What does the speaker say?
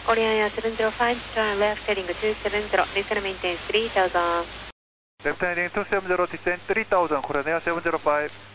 Orion 705, turn left heading 270, descend maintain 3000. Left heading 270, descend 3000, Korean Air 705.